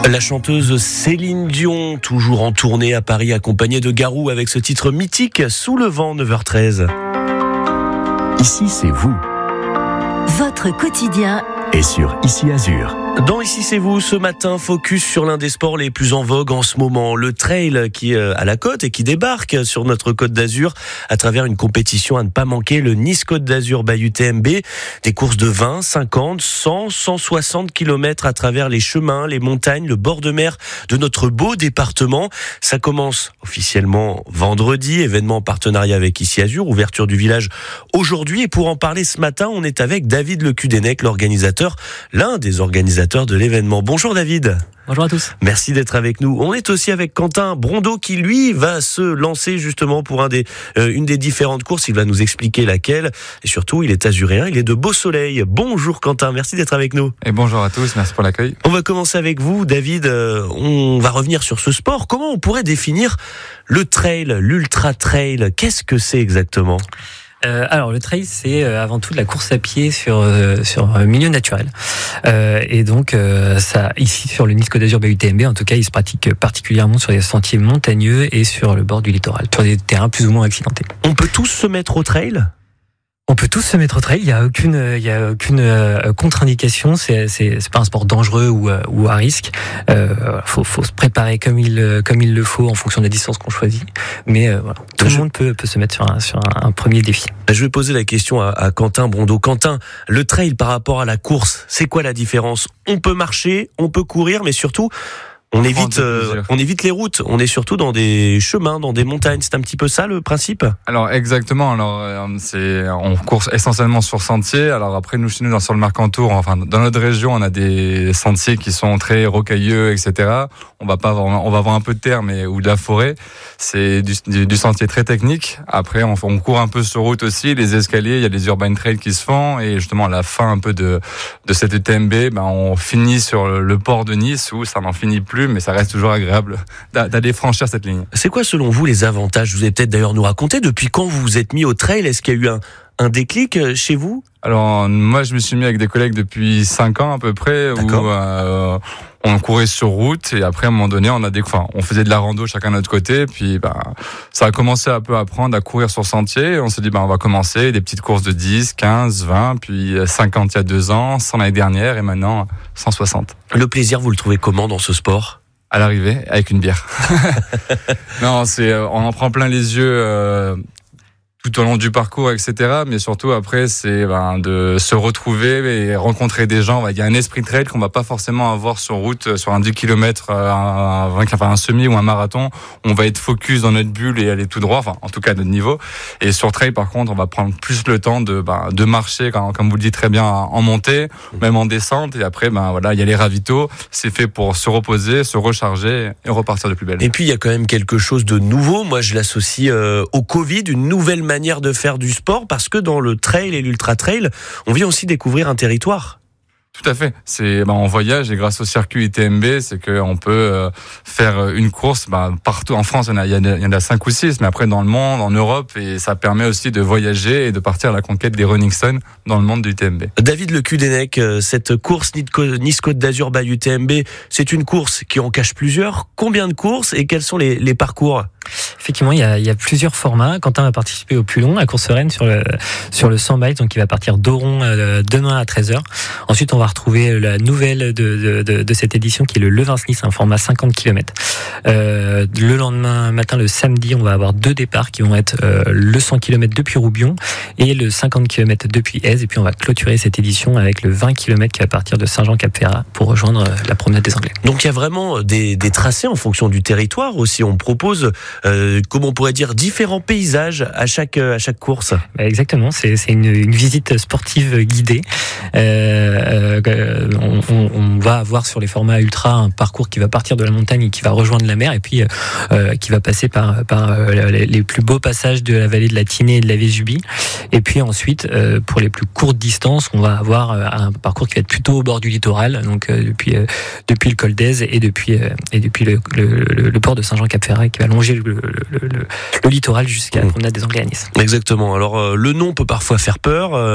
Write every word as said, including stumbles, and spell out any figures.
La chanteuse Céline Dion, toujours en tournée à Paris, accompagnée de Garou avec ce titre mythique, Sous le vent, neuf heures treize. Ici, c'est vous. Votre quotidien Et sur Ici Azur. Dans Ici c'est vous, ce matin, focus sur l'un des sports les plus en vogue en ce moment, le trail qui est à la côte et qui débarque sur notre Côte d'Azur à travers une compétition à ne pas manquer, le Nice Côte d'Azur by U T M B. Des courses de vingt, cinquante, cent, cent soixante kilomètres à travers les chemins, les montagnes, le bord de mer de notre beau département. Ça commence officiellement vendredi, événement en partenariat avec Ici Azur, ouverture du village aujourd'hui. Et pour en parler ce matin, on est avec David Le Cudennec, l'organisateur, l'un des organisateurs de l'événement. Bonjour David. Bonjour à tous. Merci d'être avec nous. On est aussi avec Quentin Brondeau qui lui va se lancer justement pour un des, euh, une des différentes courses. Il va nous expliquer laquelle. Et surtout, il est azuréen, il est de Beau Soleil. Bonjour Quentin, merci d'être avec nous. Et bonjour à tous, merci pour l'accueil. On va commencer avec vous David. Euh, on va revenir sur ce sport. Comment on pourrait définir le trail, l'ultra trail? Qu'est-ce que c'est exactement ? Euh, alors le trail, c'est euh, avant tout de la course à pied sur euh, sur euh, milieu naturel. Euh, et donc euh, ça, ici sur le Nice Côte d'Azur by U T M B, en tout cas, il se pratique particulièrement sur les sentiers montagneux et sur le bord du littoral, sur des terrains plus ou moins accidentés. On peut tous se mettre au trail ? On peut tous se mettre au trail. Il y a aucune, il y a aucune euh, contre-indication. C'est, c'est, c'est pas un sport dangereux ou, euh, ou à risque. Euh, faut, faut se préparer comme il, comme il le faut en fonction de la distance qu'on choisit. Mais euh, voilà, tout Je... le monde peut, peut se mettre sur un, sur un, un premier défi. Je vais poser la question à, à Quentin Brondeau. Quentin, le trail par rapport à la course, c'est quoi la différence ? On peut marcher, on peut courir, mais surtout, on évite, euh, on évite les routes. On est surtout dans des chemins, dans des montagnes. C'est un petit peu ça le principe ? Alors exactement. Alors euh, c'est on course essentiellement sur sentier. Alors après nous chez nous dans sur le Mercantour, enfin dans notre région, on a des sentiers qui sont très rocailleux, et cetera. On va pas avoir, on va avoir un peu de terre, mais ou de la forêt. C'est du, du, du sentier très technique. Après on, on court un peu sur route aussi. Les escaliers, il y a les urban trails qui se font et justement à la fin un peu de de cette U T M B, ben on finit sur le, le port de Nice où ça n'en finit plus. Mais ça reste toujours agréable d'aller franchir cette ligne. C'est quoi selon vous les avantages ? Vous allez peut-être d'ailleurs nous raconter depuis quand vous vous êtes mis au trail. Est-ce qu'il y a eu un, un déclic chez vous ? Alors moi je me suis mis avec des collègues depuis cinq ans à peu près. D'accord. Où euh, on courait sur route et après à un moment donné on a des, enfin, on faisait de la rando chacun de notre côté. Puis ben, ça a commencé un peu à apprendre à courir sur sentier. Et on s'est dit ben, on va commencer des petites courses de dix, quinze, vingt, puis cinquante il y a deux ans, cent l'année dernière et maintenant cent soixante. Le plaisir, vous le trouvez comment dans ce sport ? À l'arrivée, avec une bière. Non, c'est, on en prend plein les yeux euh, tout au long du parcours, et cetera. Mais surtout après, c'est ben, de se retrouver et rencontrer des gens. Il y a un esprit de trail qu'on va pas forcément avoir sur route, sur un dix kilomètres, un, un, enfin, un semi ou un marathon. On va être focus dans notre bulle et aller tout droit, enfin en tout cas à notre niveau. Et sur trail, par contre, on va prendre plus le temps de, ben, de marcher, comme, comme vous le dites très bien, en montée, même en descente. Et après, ben voilà, il y a les ravitaux. C'est fait pour se reposer, se recharger et repartir de plus belle. Et puis il y a quand même quelque chose de nouveau. Moi, je l'associe euh, au Covid, une nouvelle manière de faire du sport, parce que dans le trail et l'ultra trail, on vient aussi découvrir un territoire. Tout à fait. C'est, ben, on voyage et grâce au circuit U T M B, c'est qu'on peut euh, faire une course ben, partout. En France, il y en a, il y en a cinq ou six, mais après dans le monde, en Europe, et ça permet aussi de voyager et de partir à la conquête des Running Stones dans le monde du U T M B. David Le Cudennec, cette course Nice Côte d'Azur by U T M B, c'est une course qui en cache plusieurs. Combien de courses et quels sont les, les parcours ? Effectivement, il y, a, il y a plusieurs formats. Quentin va participer au plus long, à Course Rennes, sur le, sur le cent miles, donc il va partir d'Oron euh, demain à treize heures. Ensuite, on va retrouver la nouvelle de, de, de, de cette édition qui est le Levins-Nice, un format cinquante kilomètres. Euh, le lendemain matin, le samedi, on va avoir deux départs qui vont être euh, le cent kilomètres depuis Roubion et le cinquante kilomètres depuis Èze. Et puis, on va clôturer cette édition avec le vingt kilomètres qui va partir de Saint-Jean-Cap-Ferrat pour rejoindre la promenade des Anglais. Donc, il y a vraiment des, des tracés en fonction du territoire aussi. On propose... Euh, comment on pourrait dire, différents paysages à chaque, à chaque course. Exactement, c'est, c'est une, une visite sportive guidée. Euh, euh, on, on, on va avoir sur les formats ultra un parcours qui va partir de la montagne et qui va rejoindre la mer et puis euh, qui va passer par, par euh, les plus beaux passages de la vallée de la Tinée et de la Vésubie. Et puis ensuite, euh, pour les plus courtes distances, on va avoir un parcours qui va être plutôt au bord du littoral, donc euh, depuis, euh, depuis le col d'Èze et depuis, euh, et depuis le, le, le, le port de Saint-Jean-Cap-Ferrat qui va longer le, le, le, le, le littoral jusqu'à la promenade des Anglais à Nice. Exactement. Alors euh, le nom peut parfois faire peur. Euh,